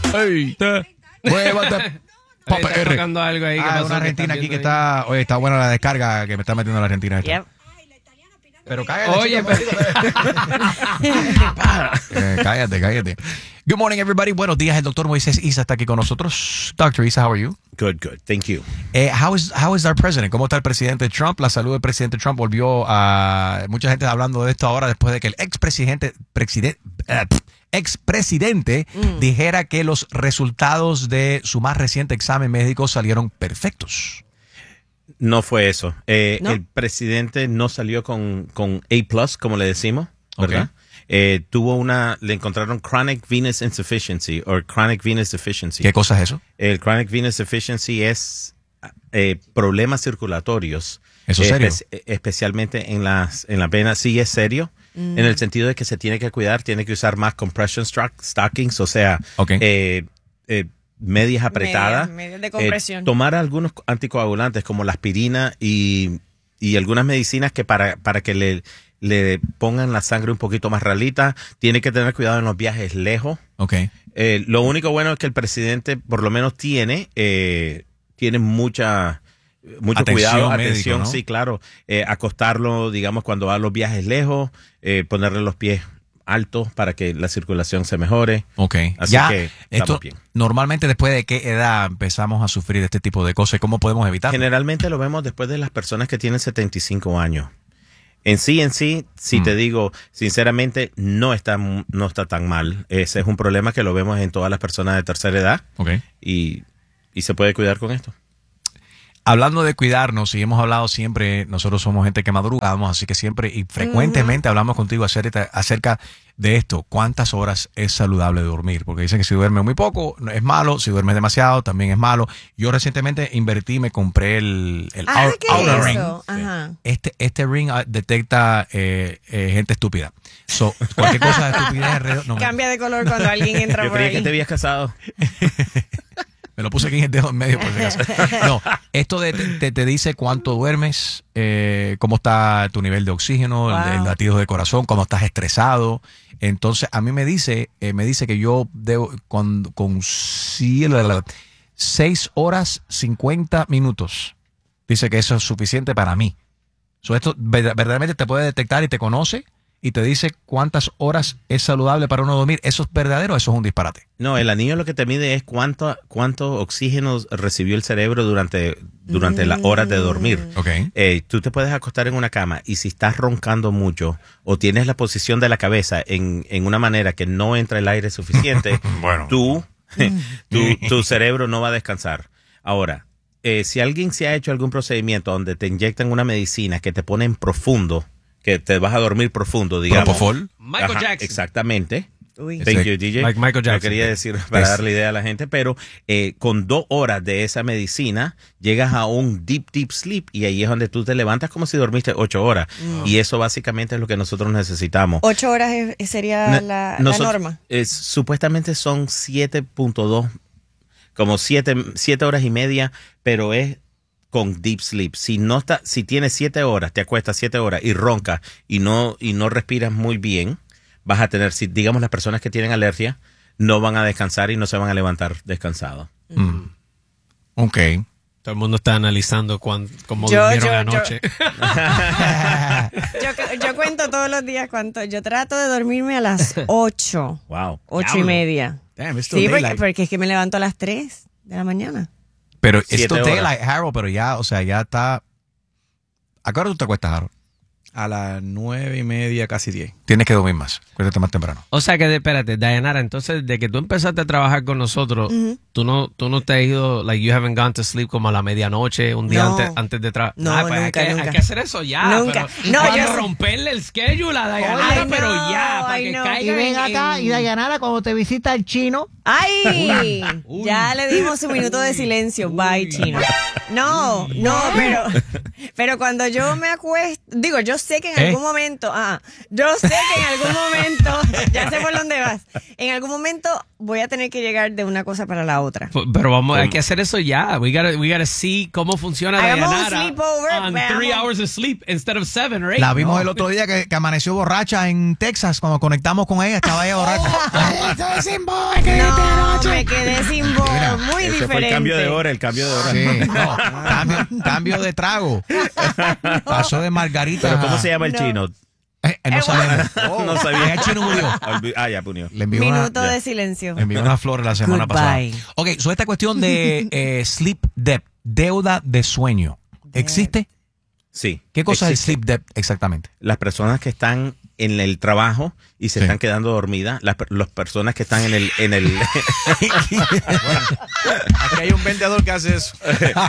¡Ey! ¡Muévate! Papa Está R. tocando algo ahí. Una argentina aquí que está... Oye, está buena la descarga que me está metiendo la argentina esta. Yep. Pero cállate. Oye, Cállate. Good morning, everybody. Buenos días. El doctor Moisés Isa está aquí con nosotros. Dr. Isa, how are you? Good. Thank you. How is our president? ¿Cómo está el presidente Trump? La salud del presidente Trump volvió a... Mucha gente está hablando de esto ahora después de que el expresidente dijera que los resultados de su más reciente examen médico salieron perfectos. No fue eso. ¿No? El presidente no salió con A+, como le decimos, ¿verdad? Le encontraron chronic venous insufficiency o chronic venous deficiency. ¿Qué cosa es eso? El chronic venous deficiency es problemas circulatorios. ¿Eso es serio? Especialmente en las venas. Sí, es serio. En el sentido de que se tiene que cuidar, tiene que usar más compression stockings, o sea, medias apretadas. Medias de compresión. Tomar algunos anticoagulantes como la aspirina y algunas medicinas que para que le pongan la sangre un poquito más ralita. Tiene que tener cuidado en los viajes lejos. Okay. Lo único bueno es que el presidente por lo menos tiene mucho cuidado, atención, ¿no? sí, claro. Acostarlo, digamos, cuando va a los viajes lejos, ponerle los pies altos para que la circulación se mejore. Ok. Así ya, que esto, estamos bien. normalmente, ¿después de qué edad empezamos a sufrir este tipo de cosas? ¿Cómo podemos evitarlo? Generalmente lo vemos después de las personas que tienen 75 años. En sí, si te digo, sinceramente, no está tan mal. Ese es un problema que lo vemos en todas las personas de tercera edad. Okay. Y se puede cuidar con esto. Hablando de cuidarnos, y hemos hablado siempre, nosotros somos gente que madrugamos, así que siempre y frecuentemente hablamos contigo acerca de esto. ¿Cuántas horas es saludable dormir? Porque dicen que si duermes muy poco es malo, si duermes demasiado también es malo. Yo recientemente me compré el Oura Ring. Ajá. Este ring detecta gente estúpida. So, cualquier cosa de estupidez alrededor... Cambia de color cuando alguien entra Yo por creía ahí. que te habías casado. Me lo puse aquí en el dedo en medio, por si acaso. No, esto te dice cuánto duermes, cómo está tu nivel de oxígeno, Wow. el latido de corazón, cuando estás estresado. Entonces, a mí me dice que yo debo con 6 horas 50 minutos. Dice que eso es suficiente para mí. So, esto verdaderamente te puede detectar y te conoce y te dice cuántas horas es saludable para uno dormir. ¿Eso es verdadero o eso es un disparate? No, el anillo lo que te mide es cuánto oxígeno recibió el cerebro durante las horas de dormir. Okay. Tú te puedes acostar en una cama y si estás roncando mucho o tienes la posición de la cabeza en una manera que no entra el aire suficiente, Bueno. tu cerebro no va a descansar. Ahora, si alguien se ha hecho algún procedimiento donde te inyectan una medicina que te pone en profundo, que te vas a dormir profundo, digamos. Propofol. Michael Ajá, Jackson. Exactamente. Uy. Thank you, DJ. Like Michael Jackson. Lo quería decir para darle idea a la gente, pero con 2 horas de esa medicina llegas a un deep sleep y ahí es donde tú te levantas como si dormiste 8 horas. Y eso básicamente es lo que nosotros necesitamos. 8 horas sería la norma. Supuestamente son 7.2, como 7 horas y media, pero es con deep sleep. Si tienes 7 horas, te acuestas 7 horas y roncas y no respiras muy bien, vas a tener, digamos, las personas que tienen alergia no van a descansar y no se van a levantar descansados. Ok. Todo el mundo está analizando cómo Yo- durmieron yo- anoche. Yo cuento todos los días cuánto. Yo trato de dormirme a las 8. Wow. 8:30. Damn, it's still Sí, daylight. porque es que me levanto a las 3 de la mañana. Pero 7 esto horas. daylight, Harold, pero ya, o sea, ya está... ¿A qué hora tú te acuestas, Harold? A las 9:30, casi 10. Tienes que dormir más. Acuéstate más temprano. O sea que, espérate, Dayanara, entonces, de que tú empezaste a trabajar con nosotros, tú no te has ido, like, you haven't gone to sleep como a la medianoche, un día No. antes de trabajar. No, nunca, hay nunca. que hacer eso ya. Nunca. Pero, No, para yo sé. romperle el schedule a Dayanara, Ay, pero no, ya, para ay, que no. caiga Y ven acá, y Dayanara, cuando te visita el chino, ¡Ay! Ya le dimos su minuto de silencio. Bye, chino. No, pero cuando yo me acuesto, digo, yo sé que en algún momento, ya sé por dónde vas. En algún momento voy a tener que llegar de una cosa para la otra. Pero hay que hacer eso ya. We gotta see cómo funciona Hagamos un Dayanara sleepover, on veamos. 3 hours of sleep instead of 7 or 8. La vimos el otro día que amaneció borracha en Texas. Cuando conectamos con ella, estaba ella borracha. Estoy sin voz, que No, me quedé sin voz. Muy Ese diferente. fue el cambio de hora, Sí, no, cambio de trago. Pasó de margarita. Pero ¿cómo se llama el No. chino? No sabemos. No sabía. El chino murió. Ya murió. Le envió una, Minuto de silencio. le envió una flor la semana Goodbye. pasada. Ok, so esta cuestión de sleep debt, deuda de sueño, ¿existe? Sí. ¿Qué cosa es el existe. sleep debt exactamente? Las personas que están en el trabajo y se Sí. están quedando dormidas, las personas que están en el Aquí hay un vendedor que hace eso.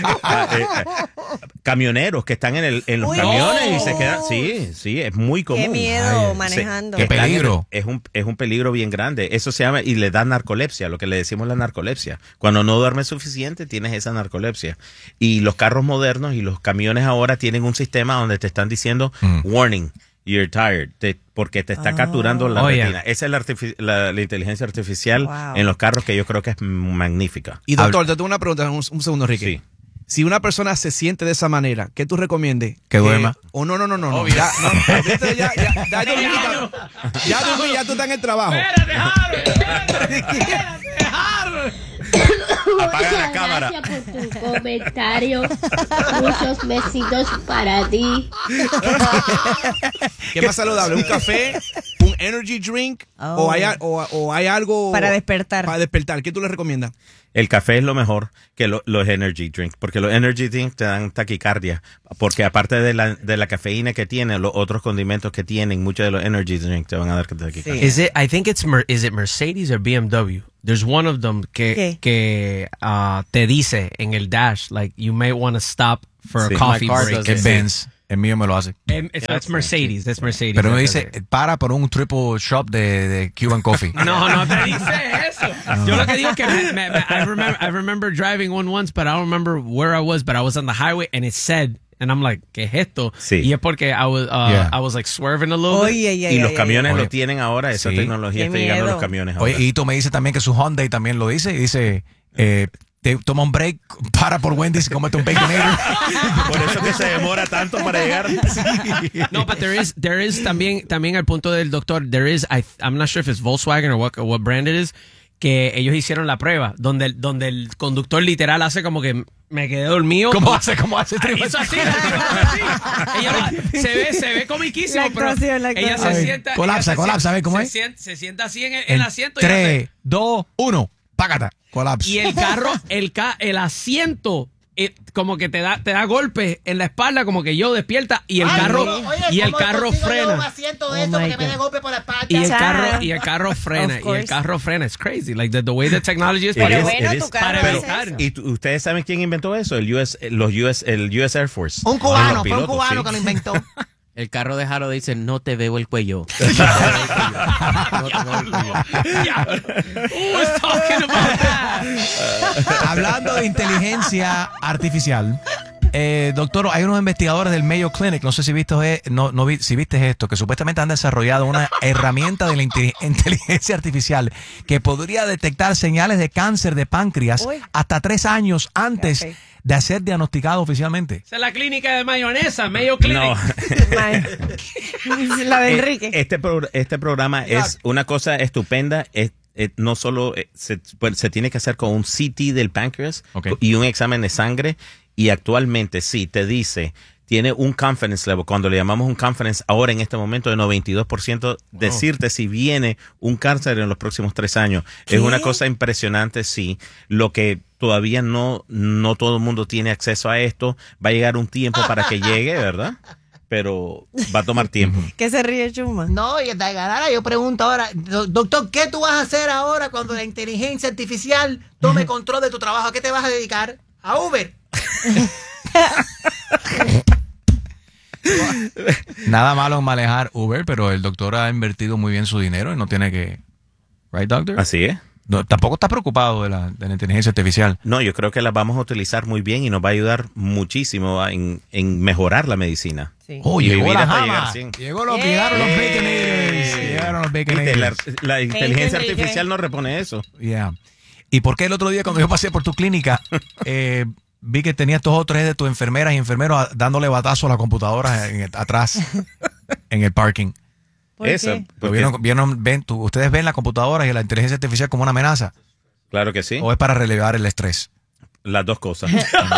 camioneros que están en los Uy, camiones no. y se quedan. Sí, es muy común. Qué miedo Ay, manejando. qué Están peligro. es un peligro bien grande. Eso se llama, y le da narcolepsia, lo que le decimos la narcolepsia. Cuando no duermes suficiente, tienes esa narcolepsia. Y los carros modernos y los camiones ahora tienen un sistema donde te están diciendo, warning, you're tired, porque te está capturando la Oh, yeah. retina. Esa es la inteligencia artificial Wow. en los carros, que yo creo que es magnífica. Y doctor, te tengo una pregunta, un segundo, Ricky. Sí. Si una persona se siente de esa manera, ¿qué tú recomiendes? Que duerma. O no. Ya, viste, ya dormí, ya tú estás en el trabajo. Apaga la Muchas cámara. gracias por tu comentario. Muchos besitos para ti. ¿Qué más saludable? ¿Un café? ¿Un energy drink? Oh. ¿O hay algo Para despertar. Para despertar. ¿Qué tú le recomiendas? El café es lo mejor que los energy drinks, porque los energy drinks te dan taquicardia, porque aparte de la cafeína que tiene, los otros condimentos que tienen, muchos de los energy drinks te van a dar taquicardia. Sí. I think is it Mercedes or BMW? There's one of them ¿Qué? que te dice en el dash, like, you may want to stop for Sí. a coffee My car break. does El it. Benz, el mío me lo hace. That's Mercedes, that's Mercedes. Pero me That's dice, it. para por un triple shop de Cuban Coffee. No te dice eso. Yo lo que digo es que I remember driving one once, but I don't remember where I was, but I was on the highway and it said, and I'm like, ¿qué es esto? Sí. Y es porque Yeah. I was like swerving a little bit. Oye, Y los camiones Oye. lo tienen ahora, esa Sí. tecnología Qué está llegando a miedo. los camiones ahora. Oye, Ito me dice también que su Hyundai también lo dice. Y dice, te toma un break, para por Wendy's y comete un baconator. Por eso que se demora tanto para llegar. No, but there is también al punto del doctor, I'm not sure if it's Volkswagen or what brand it is, que ellos hicieron la prueba, donde el conductor literal hace como que me quedé dormido. ¿Cómo hace? Hizo así, así. Ella se ve comiquísimo, La pero actuación, la ella actuación. se Ay, sienta. colapsa, ella se colapsa, ¿ves cómo es? Se sienta así en el asiento y hace- 3, 2, 1, págata, colapso. y el carro, el asiento, como que te da golpes en la espalda, como que yo despierta y el carro frena. asiento de esto, porque me dé golpe por la espalda. Y el Chao. carro frena, Of course. It's crazy, like the way the technology is. Pero Pero es- bueno, eres- tu carro para hace evitar. eso. ¿Y ustedes saben quién inventó eso? El US Air Force. Un Los cubano, fue un pilotos, cubano sí. que lo inventó. El carro de Jaro dice, no te veo el cuello. Who's talking about that? Hablando de inteligencia artificial, doctor, hay unos investigadores del Mayo Clinic, no sé si si viste esto, que supuestamente han desarrollado una herramienta de la inteligencia artificial que podría detectar señales de cáncer de páncreas Uy. hasta 3 años antes Café. de ser diagnosticado oficialmente. Esa es la clínica de mayonesa, Mayo Clinic. No. La de Enrique. Este programa es una cosa estupenda. No solo se tiene que hacer con un CT del páncreas Ok. y un examen de sangre. Y actualmente sí, te dice, tiene un confidence level, cuando le llamamos un confidence ahora en este momento de 92%, decirte si viene un cáncer en los próximos 3 años. ¿Qué? Es una cosa impresionante, sí. Lo que todavía no todo el mundo tiene acceso a esto. Va a llegar un tiempo para que llegue, ¿verdad? Pero va a tomar tiempo. ¿Qué se ríe Chuma? No, y Dayanara, yo pregunto ahora, doctor, ¿qué tú vas a hacer ahora cuando la inteligencia artificial tome control de tu trabajo? ¿A qué te vas a dedicar? ¿A Uber? Nada malo en manejar Uber, pero el doctor ha invertido muy bien su dinero y no tiene que... Right, doctor? Así es. No, tampoco estás preocupado de la inteligencia artificial. No, yo creo que la vamos a utilizar muy bien y nos va a ayudar muchísimo en mejorar la medicina. Sí. Oh, Y llegó vivir la hasta jama. llegar a 100. Llegaron los baconators. Llegaron los Viste, baconators. la inteligencia Enrique. artificial nos repone eso. Yeah. ¿Y por qué el otro día cuando yo pasé por tu clínica vi que tenías 2 o 3 de tus enfermeras y enfermeros dándole batazo a la computadora atrás en el parking? ¿Por Eso, qué? porque- ¿Ustedes ven la computadora y la inteligencia artificial como una amenaza? claro que sí. ¿O es para relevar el estrés? Las dos cosas.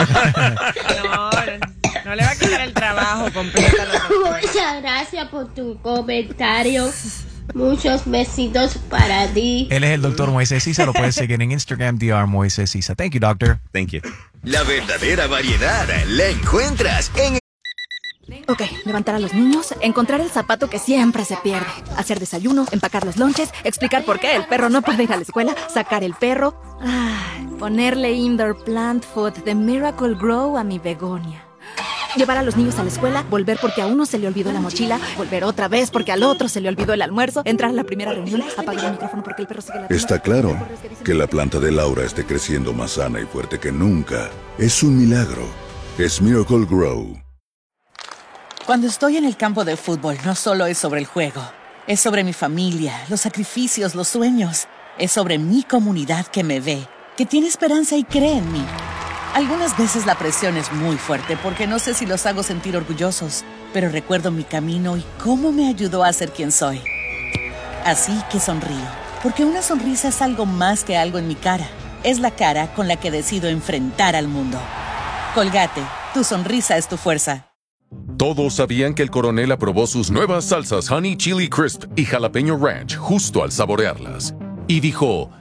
No le va a quitar el trabajo completo a los doctores. Muchas gracias por tu comentario. Muchos besitos para ti. Él es el doctor Moisés Sisa, lo puedes seguir en Instagram, Dr. Moisés Sisa. Thank you, doctor. Thank you. La verdadera variedad la encuentras en Ok, levantar a los niños, encontrar el zapato que siempre se pierde, hacer desayuno, empacar los lonches, explicar por qué el perro no puede ir a la escuela, sacar el perro, ponerle indoor plant food de Miracle Grow a mi begonia. Llevar a los niños a la escuela, volver porque a uno se le olvidó la mochila, volver otra vez porque al otro se le olvidó el almuerzo, entrar a la primera reunión, apagar el micrófono porque el perro sigue ladrando. Está claro que la planta de Laura esté creciendo más sana y fuerte que nunca. Es un milagro. Es Miracle Grow. Cuando estoy en el campo de fútbol, no solo es sobre el juego. Es sobre mi familia, los sacrificios, los sueños. Es sobre mi comunidad que me ve, que tiene esperanza y cree en mí. Algunas veces la presión es muy fuerte porque no sé si los hago sentir orgullosos, pero recuerdo mi camino y cómo me ayudó a ser quien soy. Así que sonrío, porque una sonrisa es algo más que algo en mi cara. Es la cara con la que decido enfrentar al mundo. Colgate, tu sonrisa es tu fuerza. Todos sabían que el coronel aprobó sus nuevas salsas Honey Chili Crisp y Jalapeño Ranch justo al saborearlas. Y dijo...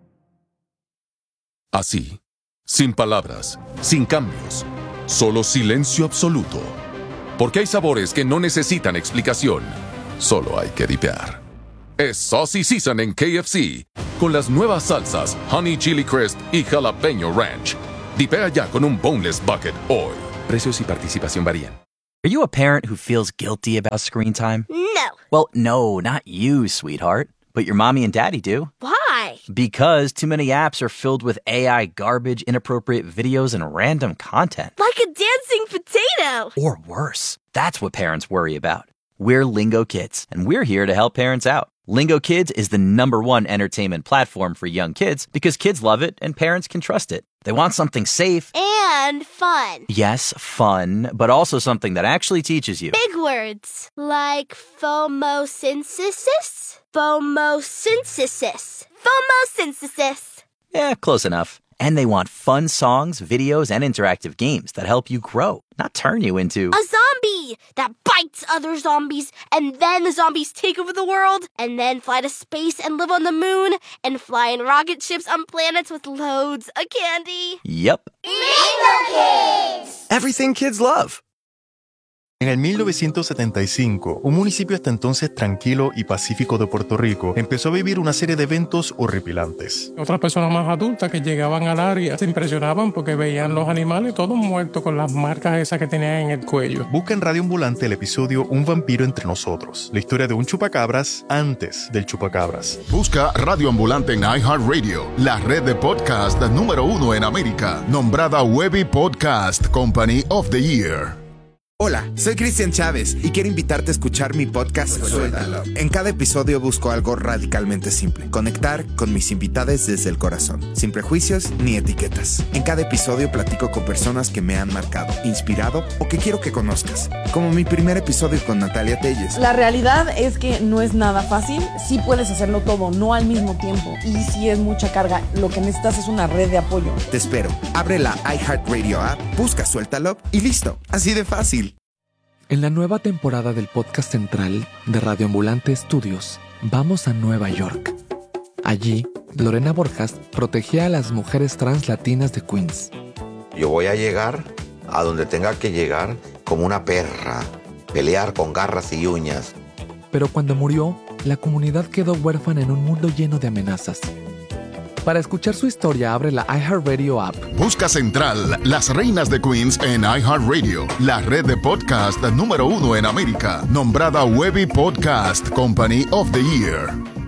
así, sin palabras, sin cambios, solo silencio absoluto. Porque hay sabores que no necesitan explicación, solo hay que dipear. Es Saucy Season en KFC, con las nuevas salsas Honey Chili Crisp y Jalapeño Ranch. Dipea ya con un Boneless Bucket hoy. Precios y participación varían. Are you a parent who feels guilty about screen time? No. Well, no, not you, sweetheart. But your mommy and daddy do. Why? Because too many apps are filled with AI garbage, inappropriate videos, and random content. Like a dancing potato. Or worse. That's what parents worry about. We're Lingo Kids, and we're here to help parents out. Lingo Kids is the #1 entertainment platform for young kids because kids love it and parents can trust it. They want something safe. And fun. Yes, fun, but also something that actually teaches you. Big words. Like phomosynthesis? Phomosynthesis. Phomosynthesis. Yeah, close enough. And they want fun songs, videos, and interactive games that help you grow, not turn you into... A zombie that bites other zombies, and then the zombies take over the world, and then fly to space and live on the moon, and fly in rocket ships on planets with loads of candy. Yep. Lingo Kids! Everything kids love. En el 1975, un municipio hasta entonces tranquilo y pacífico de Puerto Rico empezó a vivir una serie de eventos horripilantes. Otras personas más adultas que llegaban al área se impresionaban porque veían los animales todos muertos con las marcas esas que tenían en el cuello. Busca en Radio Ambulante el episodio Un vampiro entre nosotros, la historia de un chupacabras antes del chupacabras. Busca Radio Ambulante en iHeartRadio, la red de podcast número 1 en América, nombrada Webby Podcast Company of the Year. Hola, soy Cristian Chávez y quiero invitarte a escuchar mi podcast Suéltalo. En cada episodio busco algo radicalmente simple: conectar con mis invitados desde el corazón, sin prejuicios ni etiquetas. En cada episodio platico con personas que me han marcado, inspirado o que quiero que conozcas, como mi primer episodio con Natalia Telles. La realidad es que no es nada fácil. Sí puedes hacerlo todo, no al mismo tiempo, y sí es mucha carga. Lo que necesitas es una red de apoyo. Te espero. Abre la iHeartRadio app, busca Suéltalo y listo. Así de fácil. En la nueva temporada del podcast central de Radio Ambulante Estudios, vamos a Nueva York. Allí, Lorena Borjas protegía a las mujeres trans latinas de Queens. Yo voy a llegar a donde tenga que llegar como una perra, pelear con garras y uñas. Pero cuando murió, la comunidad quedó huérfana en un mundo lleno de amenazas. Para escuchar su historia, abre la iHeartRadio app. Busca Central, las reinas de Queens en iHeartRadio, la red de podcast número 1 en América, nombrada Webby Podcast Company of the Year.